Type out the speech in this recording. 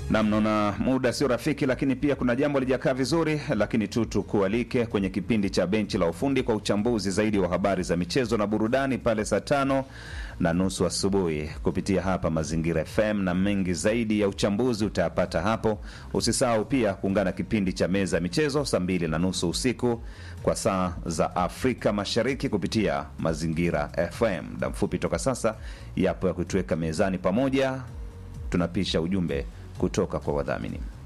Na mnaona muda sio rafiki, lakini pia kuna jambo lijakaa vizuri, lakini tu tukualike kwenye kipindi cha benchi la ufundi kwa uchambuzi zaidi wa habari za michezo na burudani pale saa 5:30 asubuhi kupitia hapa Mazingira FM, na mengi zaidi ya uchambuzi utayapata hapo. Usisahau pia kuungana kipindi cha meza ya michezo saa 2:30 usiku kwa saa za Afrika Mashariki kupitia Mazingira FM. Muda mfupi toka sasa yapo ya kutuweka mezani pamoja, tunapisha ujumbe kutoka kwa wadhamini.